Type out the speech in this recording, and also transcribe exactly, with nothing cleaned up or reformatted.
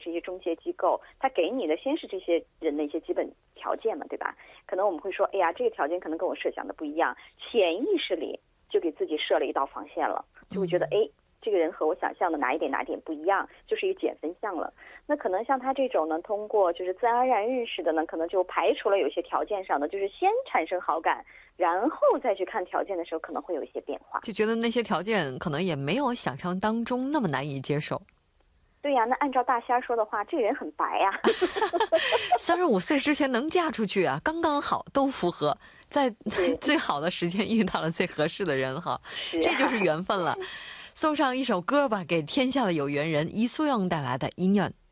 这些中介机构，他给你的先是这些人的一些基本条件嘛，对吧？可能我们会说，哎呀，这个条件可能跟我设想的不一样，潜意识里就给自己设了一道防线了，就会觉得，哎，这个人和我想象的哪一点哪一点不一样，就是一个减分项了。那可能像他这种呢，通过就是自然而然认识的呢，可能就排除了有些条件上的，就是先产生好感，然后再去看条件的时候，可能会有一些变化， 就觉得那些条件可能也没有想象当中那么难以接受。 对呀、啊，那按照大仙说的话，这个人很白呀、啊， 三十五岁之前能嫁出去啊，刚刚好，都符合，在最好的时间遇到了最合适的人哈，这就是缘分了。送上一首歌吧，给天下的有缘人，이소영带来的인연。